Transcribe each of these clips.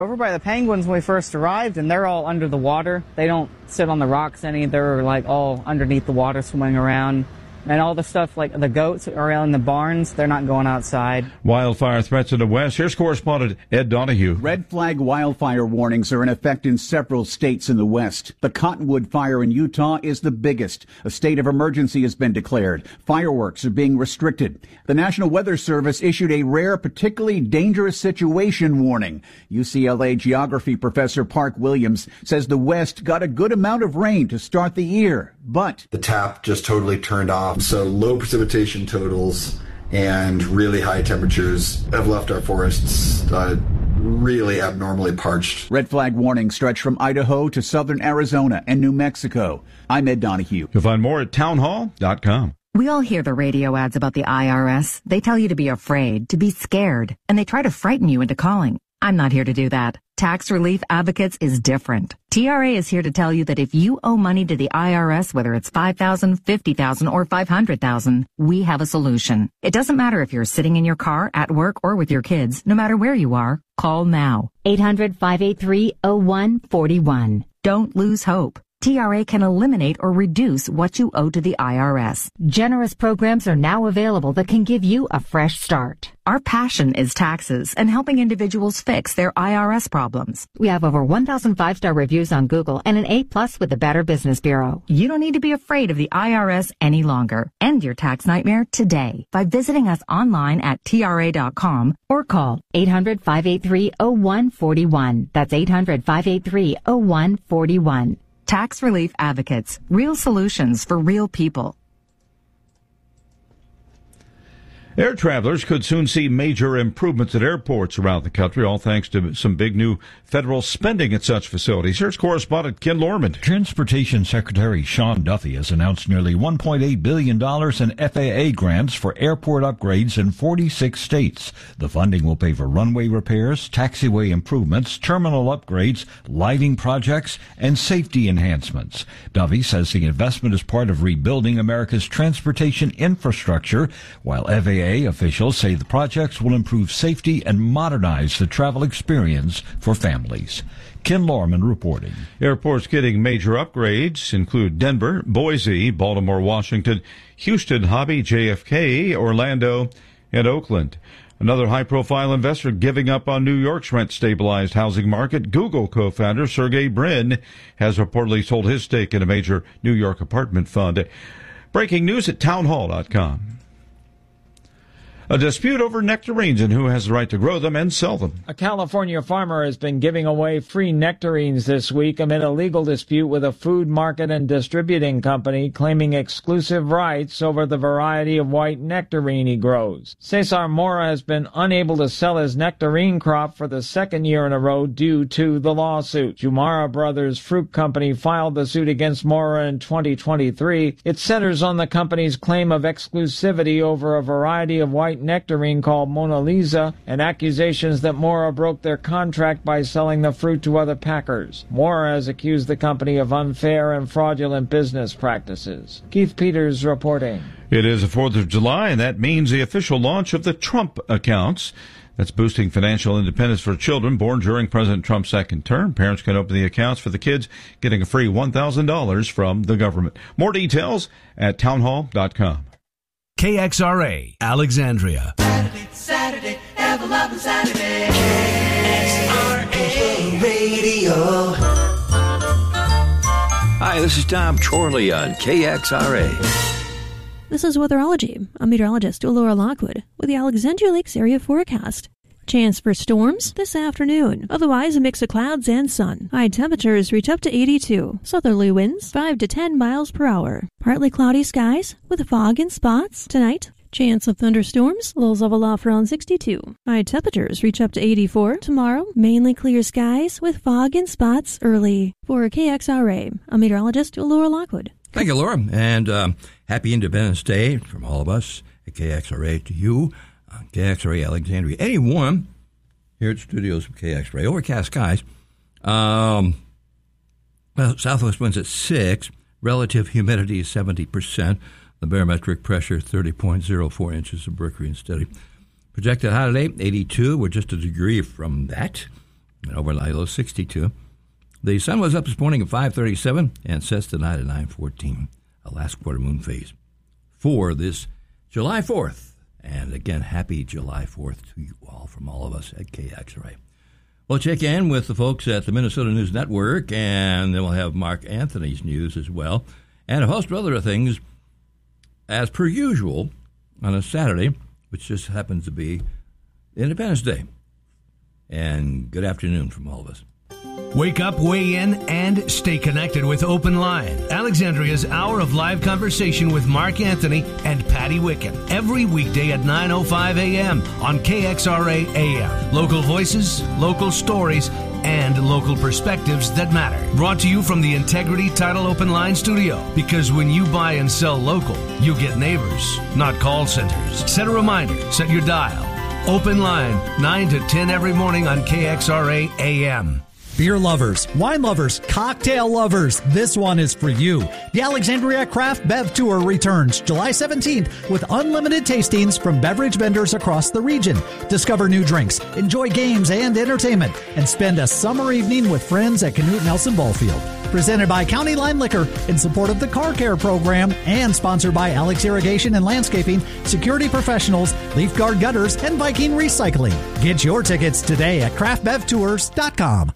Over by the penguins when we first arrived, and they're all under the water. They don't sit on the rocks any. They're like all underneath the water swimming around. And all the stuff like the goats are out in the barns. They're not going outside. Wildfire threats in the west. Here's correspondent Ed Donahue. Red flag wildfire warnings are in effect in several states in the west. The Cottonwood fire in Utah is the biggest. A state of emergency has been declared. Fireworks are being restricted. The National Weather Service issued a rare, particularly dangerous situation warning. UCLA geography professor Park Williams says the west got a good amount of rain to start the year, but the tap just totally turned off. So low precipitation totals and really high temperatures have left our forests really abnormally parched. Red flag warnings stretch from Idaho to southern Arizona and New Mexico. I'm Ed Donahue. You'll find more at townhall.com. We all hear the radio ads about the IRS. They tell you to be afraid, to be scared, and they try to frighten you into calling. I'm not here to do that. Tax Relief Advocates is different. TRA is here to tell you that if you owe money to the IRS, whether it's $5,000, $50,000, or $500,000, we have a solution. It doesn't matter if you're sitting in your car, at work, or with your kids. No matter where you are, call now. 800-583-0141. Don't lose hope. TRA can eliminate or reduce what you owe to the IRS. Generous programs are now available that can give you a fresh start. Our passion is taxes and helping individuals fix their IRS problems. We have over 1,000 5-star reviews on Google and an A+ with the Better Business Bureau. You don't need to be afraid of the IRS any longer. End your tax nightmare today by visiting us online at TRA.com or call 800-583-0141. That's 800-583-0141. Tax Relief Advocates. Real solutions for real people. Air travelers could soon see major improvements at airports around the country, all thanks to some big new federal spending at such facilities. Here's correspondent Ken Lorman. Transportation Secretary Sean Duffy has announced nearly $1.8 billion in FAA grants for airport upgrades in 46 states. The funding will pay for runway repairs, taxiway improvements, terminal upgrades, lighting projects, and safety enhancements. Duffy says the investment is part of rebuilding America's transportation infrastructure, while FAA officials say the projects will improve safety and modernize the travel experience for families. Ken Lorman reporting. Airports getting major upgrades include Denver, Boise, Baltimore, Washington, Houston, Hobby, JFK, Orlando, and Oakland. Another high-profile investor giving up on New York's rent-stabilized housing market. Google co-founder Sergey Brin has reportedly sold his stake in a major New York apartment fund. Breaking news at townhall.com. A dispute over nectarines and who has the right to grow them and sell them. A California farmer has been giving away free nectarines this week amid a legal dispute with a food market and distributing company claiming exclusive rights over the variety of white nectarine he grows. Cesar Mora has been unable to sell his nectarine crop for the second year in a row due to the lawsuit. Jumara Brothers Fruit Company filed the suit against Mora in 2023. It centers on the company's claim of exclusivity over a variety of white nectarine called Mona Lisa and accusations that Mora broke their contract by selling the fruit to other packers. Mora has accused the company of unfair and fraudulent business practices. Keith Peters reporting. It is the 4th of July, and that means the official launch of the Trump accounts. That's boosting financial independence for children born during President Trump's second term. Parents can open the accounts for the kids, getting a free $1,000 from the government. More details at townhall.com. KXRA, Alexandria. Saturday, ever-loving Saturday. KXRA Radio. Hi, this is Tom Chorley on KXRA. This is Weatherology. I'm meteorologist Laura Lockwood with the Alexandria Lakes area forecast. Chance for storms this afternoon. Otherwise, a mix of clouds and sun. High temperatures reach up to 82. Southerly winds 5 to 10 miles per hour. Partly cloudy skies with fog in spots. Tonight, chance of thunderstorms. Lows level off around 62. High temperatures reach up to 84. Tomorrow, mainly clear skies with fog in spots early. For KXRA, I'm meteorologist Laura Lockwood. Thank you, Laura. And happy Independence Day from all of us at KXRA to you. KXRA Alexandria 81 here at studios of KXRA. Overcast skies. Southwest winds at 6. Relative humidity is 70%. The barometric pressure 30.04 inches of mercury and steady. Projected high today 82. We're just a degree from that. and overnight low 62. The sun was up this morning at 5:37 and sets tonight at 9:14. A last quarter moon phase for this July 4th. And again, happy July 4th to you all from all of us at KXRA. We'll check in with the folks at the Minnesota News Network, and then we'll have Mark Anthony's news as well, and a host of other things as per usual on a Saturday, which just happens to be Independence Day. And good afternoon from all of us. Wake up, weigh in, and stay connected with Open Line, Alexandria's hour of live conversation with Mark Anthony and Patty Wicken. Every weekday at 9:05 a.m. on KXRA AM. Local voices, local stories, and local perspectives that matter. Brought to you from the Integrity Title Open Line studio. Because when you buy and sell local, you get neighbors, not call centers. Set a reminder, set your dial. Open Line, 9 to 10 every morning on KXRA AM. Beer lovers, wine lovers, cocktail lovers, this one is for you. The Alexandria Craft Bev Tour returns July 17th with unlimited tastings from beverage vendors across the region. Discover new drinks, enjoy games and entertainment, and spend a summer evening with friends at Knute Nelson Ballfield. Presented by County Line Liquor in support of the Car Care Program and sponsored by Alex Irrigation and Landscaping, Security Professionals, Leaf Guard Gutters, and Viking Recycling. Get your tickets today at craftbevtours.com.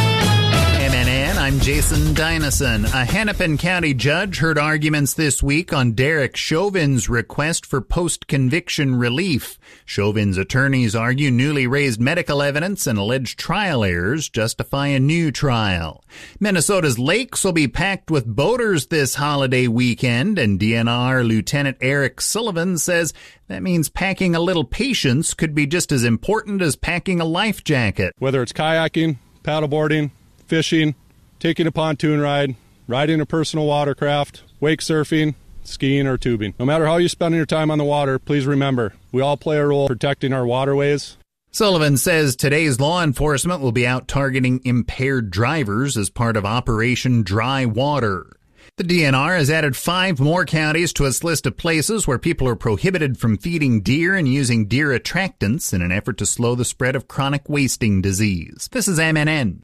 MNN, I'm Jason Dynison. A Hennepin County judge heard arguments this week on Derek Chauvin's request for post-conviction relief. Chauvin's attorneys argue newly raised medical evidence and alleged trial errors justify a new trial. Minnesota's lakes will be packed with boaters this holiday weekend, and DNR Lieutenant Eric Sullivan says that means packing a little patience could be just as important as packing a life jacket. Whether it's kayaking, paddleboarding, fishing, taking a pontoon ride, riding a personal watercraft, wake surfing, skiing, or tubing. No matter how you spend your time on the water, please remember, we all play a role protecting our waterways. Sullivan says today's law enforcement will be out targeting impaired drivers as part of Operation Dry Water. The DNR has added 5 more counties to its list of places where people are prohibited from feeding deer and using deer attractants in an effort to slow the spread of chronic wasting disease. This is MNN.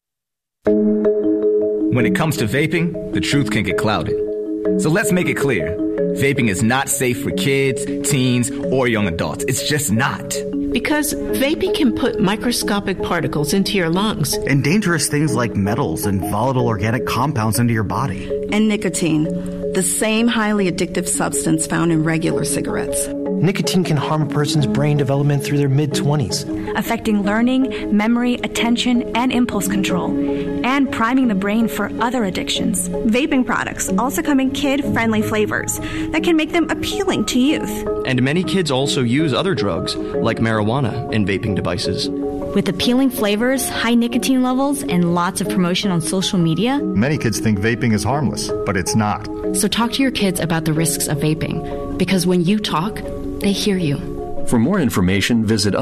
When it comes to vaping, the truth can get clouded. So let's make it clear. Vaping is not safe for kids, teens, or young adults. It's just not. Because vaping can put microscopic particles into your lungs. And dangerous things like metals and volatile organic compounds into your body. And nicotine, the same highly addictive substance found in regular cigarettes. Nicotine can harm a person's brain development through their mid-20s, affecting learning, memory, attention, and impulse control, and priming the brain for other addictions. Vaping products also come in kid-friendly flavors that can make them appealing to youth. And many kids also use other drugs, like marijuana, in vaping devices. With appealing flavors, high nicotine levels, and lots of promotion on social media, many kids think vaping is harmless, but it's not. So talk to your kids about the risks of vaping, because when you talk, they hear you. For more information, visit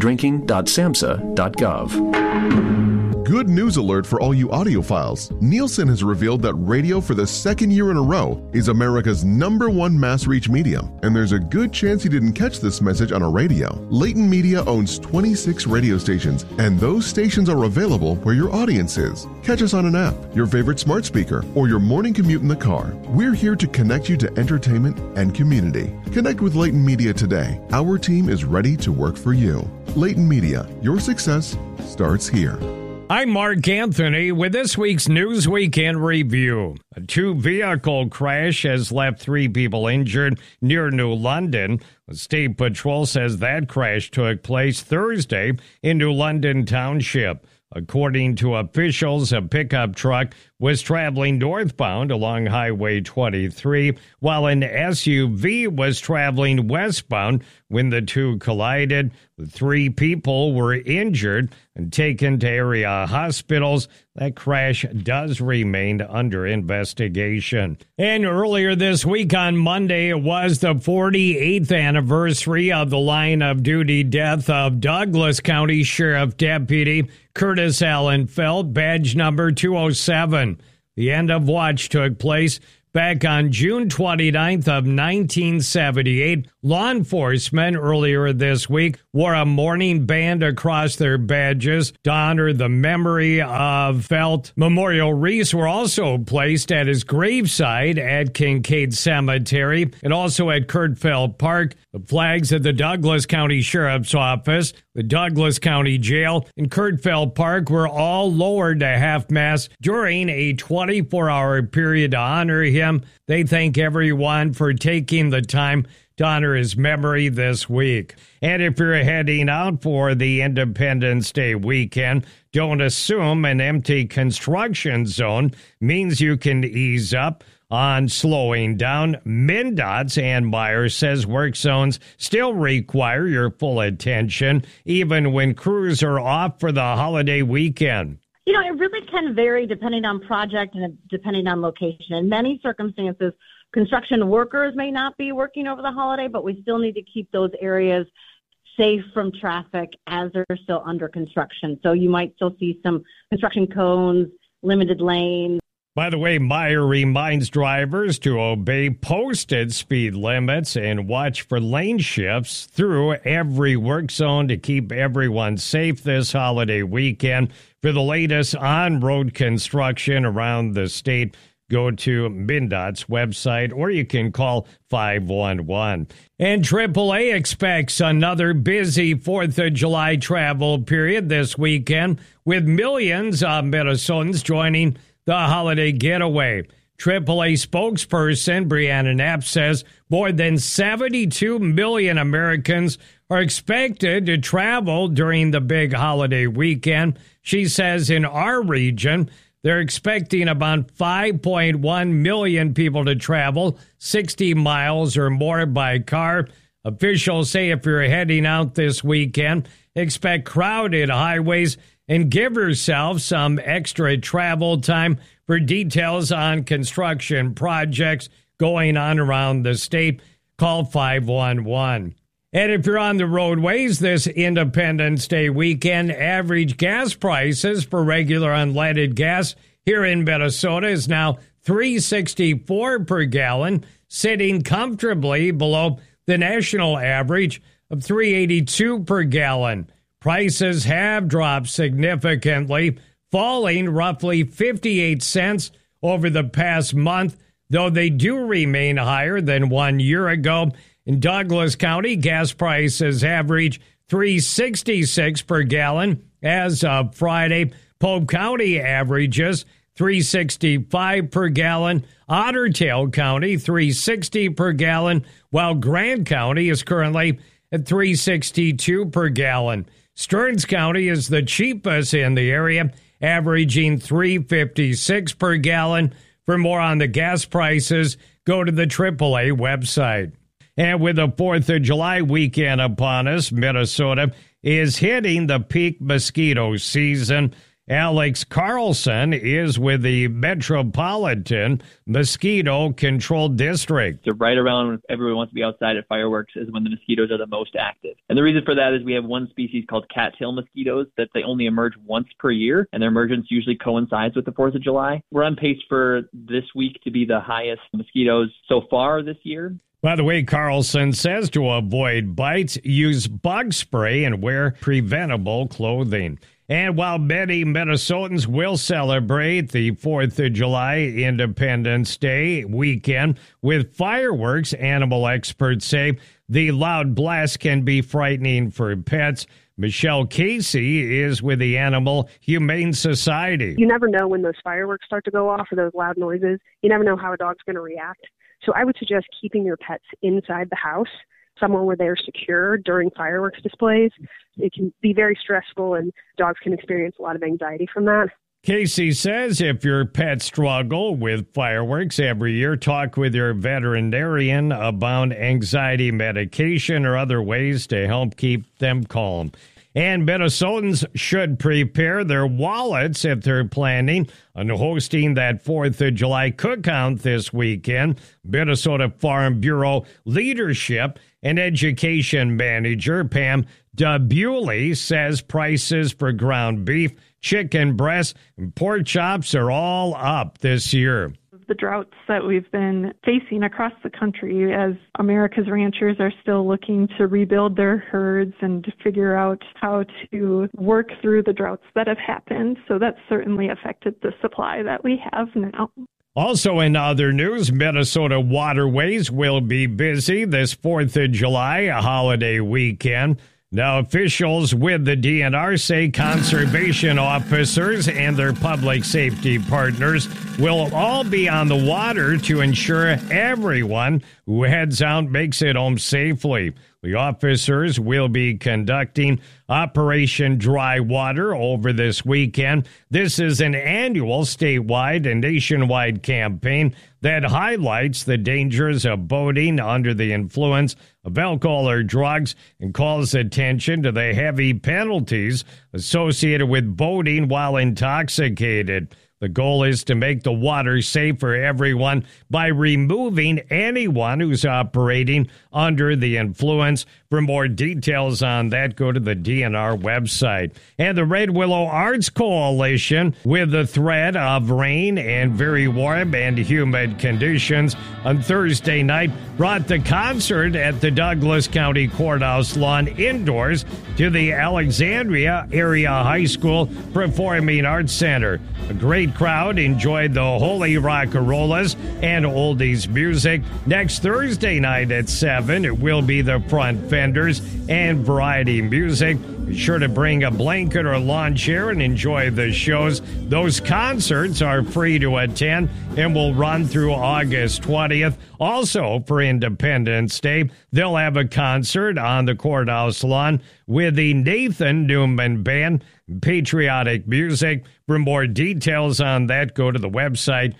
underagedrinking.samhsa.gov. Good news alert for all you audiophiles. Nielsen has revealed that radio for the second year in a row is America's #1 mass reach medium, and there's a good chance you didn't catch this message on a radio. Leighton Media owns 26 radio stations, and those stations are available where your audience is. Catch us on an app, your favorite smart speaker, or your morning commute in the car. We're here to connect you to entertainment and community. Connect with Leighton Media today. Our team is ready to work for you. Leighton Media, your success starts here. I'm Mark Anthony with this week's Newsweek in Review. A 2-vehicle crash has left 3 people injured near New London. The State Patrol says that crash took place Thursday in New London Township. According to officials, a pickup truck was traveling northbound along Highway 23, while an SUV was traveling westbound when the two collided. 3 people were injured and taken to area hospitals. That crash does remain under investigation. And earlier this week on Monday, it was the 48th anniversary of the line of duty death of Douglas County Sheriff Deputy Curtis Allen Felt, badge number 207. The end of watch took place back on June 29th of 1978. Law enforcement earlier this week wore a mourning band across their badges to honor the memory of Felt. Memorial wreaths were also placed at his gravesite at Kincaid Cemetery and also at Kurtfeld Park. The flags at the Douglas County Sheriff's Office, the Douglas County Jail, and Kurtfeld Park were all lowered to half-mast during a 24-hour period to honor him. They thank everyone for taking the time to honor his memory this week. And if you're heading out for the Independence Day weekend, don't assume an empty construction zone means you can ease up on slowing down. MnDOT's Ann Meyer says work zones still require your full attention, even when crews are off for the holiday weekend. You know, it really can vary depending on project and depending on location. In many circumstances, construction workers may not be working over the holiday, but we still need to keep those areas safe from traffic as they're still under construction. So you might still see some construction cones, limited lanes. By the way, Meyer reminds drivers to obey posted speed limits and watch for lane shifts through every work zone to keep everyone safe this holiday weekend. For the latest on-road construction around the state, go to MnDOT's website, or you can call 511. And AAA expects another busy 4th of July travel period this weekend, with millions of Minnesotans joining the holiday getaway. AAA spokesperson Brianna Knapp says more than 72 million Americans are expected to travel during the big holiday weekend. She says in our region, they're expecting about 5.1 million people to travel 60 miles or more by car. Officials say if you're heading out this weekend, expect crowded highways and give yourself some extra travel time. For details on construction projects going on around the state, call 511. And if you're on the roadways this Independence Day weekend, average gas prices for regular unleaded gas here in Minnesota is now $3.64 per gallon, sitting comfortably below the national average of $3.82 per gallon. Prices have dropped significantly, falling roughly 58 cents over the past month, though they do remain higher than 1 year ago. In Douglas County, gas prices average $3.66 per gallon as of Friday. Pope County averages $3.65 per gallon. Otter Tail County, $3.60 per gallon, while Grant County is currently at $3.62 per gallon. Stearns County is the cheapest in the area, averaging $3.56 per gallon. For more on the gas prices, go to the AAA website. And with the 4th of July weekend upon us, Minnesota is hitting the peak mosquito season. Alex Carlson is with the Metropolitan Mosquito Control District. So right around when everyone wants to be outside at fireworks is when the mosquitoes are the most active. And the reason for that is we have one species called cattail mosquitoes that they only emerge once per year, and their emergence usually coincides with the 4th of July. We're on pace for this week to be the highest mosquitoes so far this year. By the way, Carlson says to avoid bites, use bug spray and wear preventable clothing. And while many Minnesotans will celebrate the 4th of July Independence Day weekend with fireworks, animal experts say the loud blast can be frightening for pets. Michelle Casey is with the Animal Humane Society. You never know when those fireworks start to go off or those loud noises. You never know how a dog's going to react. So I would suggest keeping your pets inside the house, somewhere where they're secure during fireworks displays. It can be very stressful, and dogs can experience a lot of anxiety from that. Casey says if your pets struggle with fireworks every year, talk with your veterinarian about anxiety medication or other ways to help keep them calm. And Minnesotans should prepare their wallets if they're planning on hosting that 4th of July cookout this weekend. Minnesota Farm Bureau Leadership and Education Manager Pam DeBewley says prices for ground beef, chicken breasts, and pork chops are all up this year. the droughts that we've been facing across the country as America's ranchers are still looking to rebuild their herds and to figure out how to work through the droughts that have happened. So that's certainly affected the supply that we have now. Also in other news, Minnesota waterways will be busy this 4th of July, a holiday weekend. Now, officials with the DNR say conservation officers and their public safety partners will all be on the water to ensure everyone who heads out makes it home safely. The officers will be conducting Operation Dry Water over this weekend. This is an annual statewide and nationwide campaign that highlights the dangers of boating under the influence of alcohol or drugs and calls attention to the heavy penalties associated with boating while intoxicated. The goal is to make the water safe for everyone by removing anyone who's operating under the influence. For more details on that, go to the DNR website. And the Red Willow Arts Coalition, with the threat of rain and very warm and humid conditions on Thursday night, brought the concert at the Douglas County Courthouse lawn indoors to the Alexandria Area High School Performing Arts Center. A great crowd enjoyed the Holy Rockarollas and oldies music. Next Thursday night at 7, it will be the Front Fenders and variety music. Be sure to bring a blanket or lawn chair and enjoy the shows. Those concerts are free to attend and will run through August 20th. Also, for Independence Day, they'll have a concert on the courthouse lawn with the Nathan Newman Band, patriotic music. For more details on that, go to the website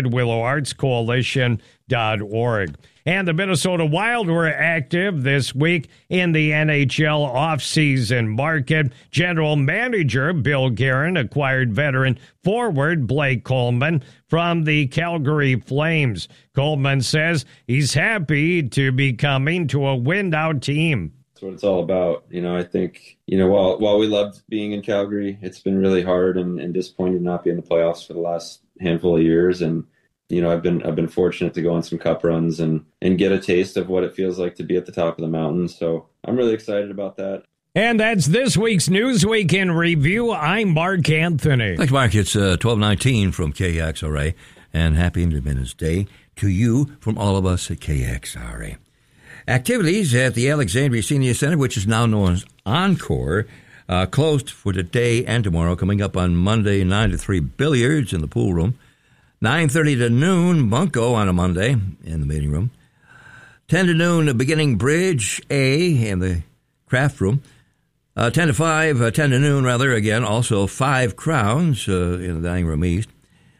redwillowartscoalition.org. And the Minnesota Wild were active this week in the NHL offseason market. General Manager Bill Guerin acquired veteran forward Blake Coleman from the Calgary Flames. Coleman says he's happy to be coming to a win-out team. That's what it's all about. I think, while we loved being in Calgary, it's been really hard and disappointing to not be in the playoffs for the last handful of years. And, I've been fortunate to go on some cup runs and get a taste of what it feels like to be at the top of the mountain. So I'm really excited about that. And that's this week's Newsweek in Review. I'm Mark Anthony. Thanks, Mark. It's 12:19 from KXRA. And happy Independence Day to you from all of us at KXRA. Activities at the Alexandria Senior Center, which is now known as Encore, closed for today and tomorrow. Coming up on Monday, 9 to 3, billiards in the pool room. 9:30 to noon, bunco on a Monday in the meeting room. 10 to noon, beginning bridge A in the craft room. 10 to noon, again, also 5 crowns in the dining room east.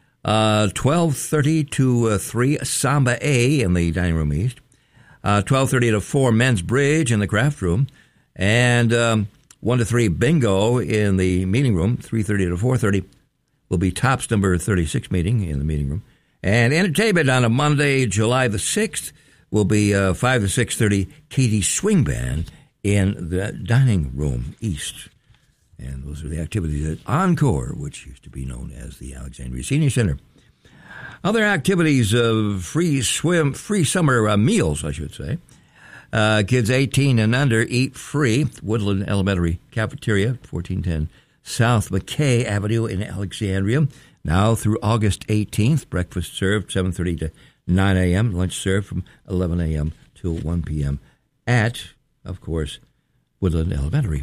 12:30 to 3, Samba A in the dining room east. 12:30 to 4, men's bridge in the craft room. And 1 to 3, bingo in the meeting room. 3:30 to 4:30 will be Tops number 36 meeting in the meeting room. And entertainment on a Monday, July the 6th, will be 5 to 6:30, Katie Swing Band in the dining room east. And those are the activities at Encore, which used to be known as the Alexandria Senior Center. Other activities, free summer meals, I should say. Kids 18 and under eat free. Woodland Elementary Cafeteria, 1410 South McKay Avenue in Alexandria. Now through August 18th, breakfast served 7:30 to 9 a.m., lunch served from 11 a.m. till 1 p.m. at, of course, Woodland Elementary.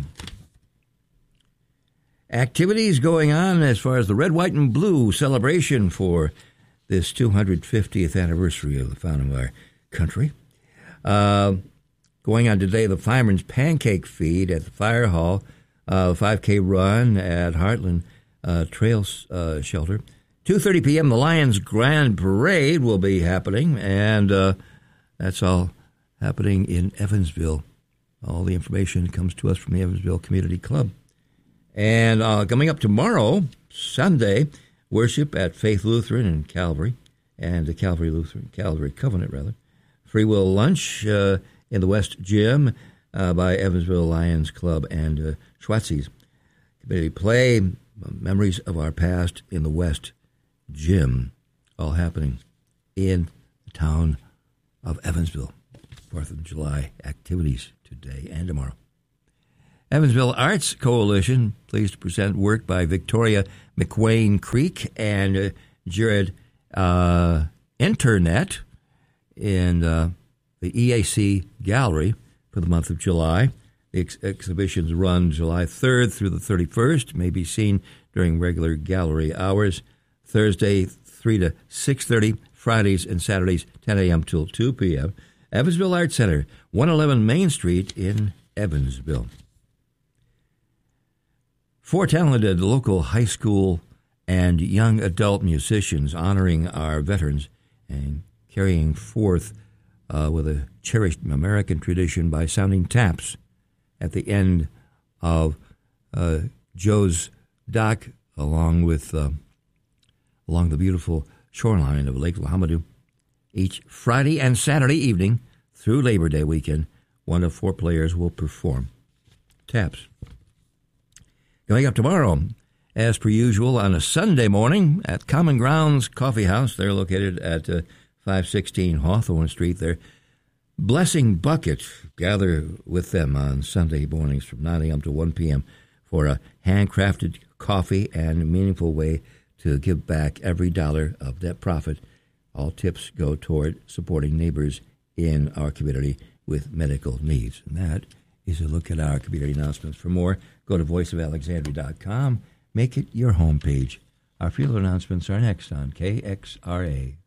Activities going on as far as the Red, White, and Blue celebration for this 250th anniversary of the founding of our country. Going on today, the Fireman's Pancake Feed at the Fire Hall, 5K Run at Heartland Trail Shelter. 2:30 p.m., the Lions Grand Parade will be happening, and that's all happening in Evansville. All the information comes to us from the Evansville Community Club. And coming up tomorrow, Sunday, worship at Faith Lutheran in Calvary, and the Calvary Covenant, Free will lunch in the West Gym by Evansville Lions Club and Schwatzies. Community play, memories of our past in the West Gym, all happening in the town of Evansville. 4th of July activities today and tomorrow. Evansville Arts Coalition pleased to present work by Victoria McWayne Creek and Jared Internet in the EAC Gallery for the month of July. The exhibitions run July 3rd through the 31st, may be seen during regular gallery hours, Thursday 3 to 6:30, Fridays and Saturdays 10 a.m. till 2 p.m. Evansville Arts Center, 111 Main Street in Evansville. 4 talented local high school and young adult musicians honoring our veterans and carrying forth with a cherished American tradition by sounding taps at the end of Joe's Dock along the beautiful shoreline of Lake Lahamadou. Each Friday and Saturday evening through Labor Day weekend, 1 of 4 players will perform taps. Coming up tomorrow, as per usual, on a Sunday morning at Common Grounds Coffee House. They're located at 516 Hawthorne Street there. Blessing Bucket, gather with them on Sunday mornings from 9 a.m. to 1 p.m. for a handcrafted coffee and a meaningful way to give back every dollar of net profit. All tips go toward supporting neighbors in our community with medical needs. And that is a look at our community announcements. For more, go to voiceofalexandria.com. Make it your homepage. Our field announcements are next on KXRA.